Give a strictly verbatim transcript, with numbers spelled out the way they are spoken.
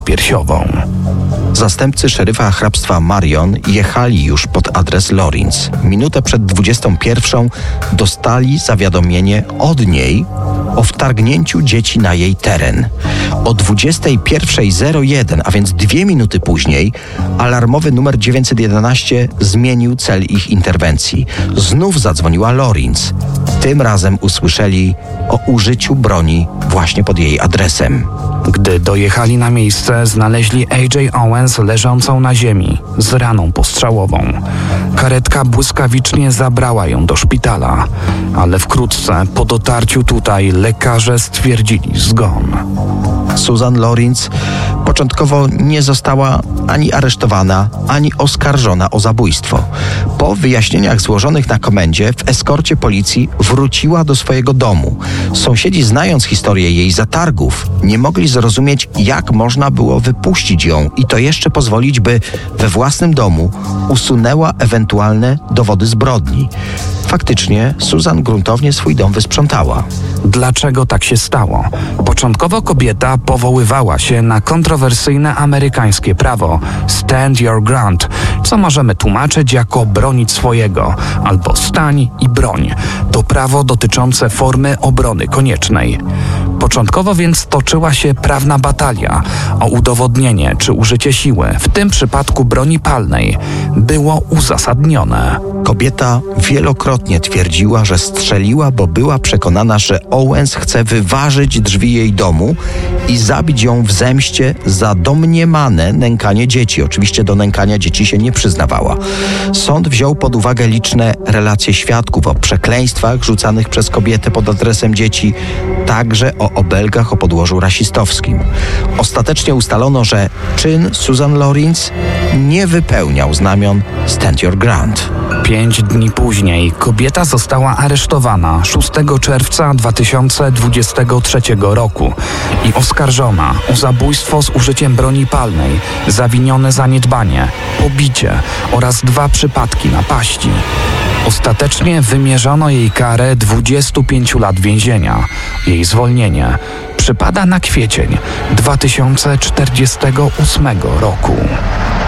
piersiową. Zastępcy szeryfa hrabstwa Marion jechali już pod adres Lawrence. Minutę przed dwudziestą pierwszą dostali zawiadomienie od niej o wtargnięciu dzieci na jej teren. O dwudziestej pierwszej zero jeden, a więc dwie minuty później, alarmowy numer dziewięćset jedenaście zmienił cel ich interwencji. Znów zadzwoniła Lawrence. Tym razem usłyszeli o użyciu broni właśnie pod jej adresem. Gdy dojechali na miejsce, znaleźli A J Owens leżącą na ziemi z raną postrzałową. Karetka błyskawicznie zabrała ją do szpitala, ale wkrótce po dotarciu tutaj lekarze stwierdzili zgon. Susan Lawrence początkowo nie została ani aresztowana, ani oskarżona o zabójstwo. Po wyjaśnieniach złożonych na komendzie w eskorcie policji wróciła do swojego domu. Sąsiedzi, znając historię jej zatargów, nie mogli zrozumieć, jak można było wypuścić ją i to jeszcze pozwolić, by we własnym domu usunęła ewentualne dowody zbrodni. Faktycznie Susan gruntownie swój dom wysprzątała. Dlaczego tak się stało? Początkowo kobieta powoływała się na kontrowersyjne amerykańskie prawo Stand Your Ground, co możemy tłumaczyć jako bronić swojego albo stań i broń. To prawo dotyczące formy obrony koniecznej. Początkowo więc toczyła się prawna batalia o udowodnienie, czy użycie siły, w tym przypadku broni palnej, było uzasadnione. Kobieta wielokrotnie twierdziła, że strzeliła, bo była przekonana, że Owens chce wyważyć drzwi jej domu i zabić ją w zemście za domniemane nękanie dzieci. Oczywiście do nękania dzieci się nie przyznawała. Sąd wziął pod uwagę liczne relacje świadków o przekleństwach rzucanych przez kobietę pod adresem dzieci, także o obelgach o podłożu rasistowskim. Ostatecznie ustalono, że czyn Susan Lawrence nie wypełniał znamion Stand Your Ground. Pięć dni później kobieta została aresztowana szóstego czerwca dwa tysiące dwudziestego trzeciego roku i oskarżona o zabójstwo z użyciem broni palnej, zawinione zaniedbanie, pobicie oraz dwa przypadki napaści. Ostatecznie wymierzono jej karę dwudziestu pięciu lat więzienia. Jej zwolnienie przypada na kwiecień dwa tysiące czterdziestego ósmego roku.